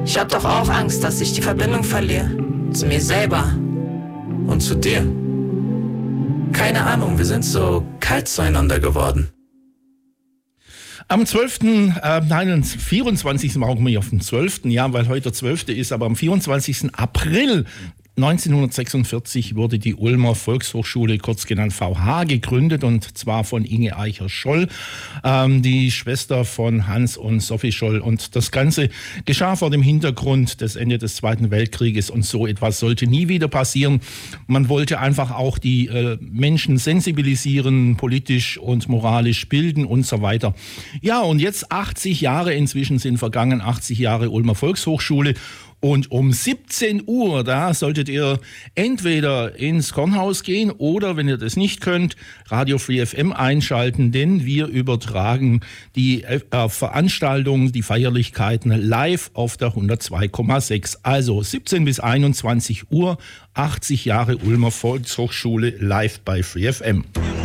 Ich hab doch auch Angst, dass ich die Verbindung verliere. Zu mir selber. Und zu dir. Keine Ahnung, wir sind so kalt zueinander geworden. Am 24. machen wir auf den 12. Ja, weil heute der 12. ist, aber am 24. April 1946 wurde die Ulmer Volkshochschule, kurz genannt VH, gegründet, und zwar von Inge Eicher-Scholl, die Schwester von Hans und Sophie Scholl. Und das Ganze geschah vor dem Hintergrund des Ende des Zweiten Weltkrieges, und so etwas sollte nie wieder passieren. Man wollte einfach auch die Menschen sensibilisieren, politisch und moralisch bilden und so weiter. Ja, und jetzt 80 Jahre inzwischen sind vergangen, 80 Jahre Ulmer Volkshochschule. Und um 17 Uhr, da solltet ihr entweder ins Kornhaus gehen oder, wenn ihr das nicht könnt, Radio Free FM einschalten, denn wir übertragen die Veranstaltungen, die Feierlichkeiten live auf der 102,6. Also 17 bis 21 Uhr, 80 Jahre Ulmer Volkshochschule live bei Free FM.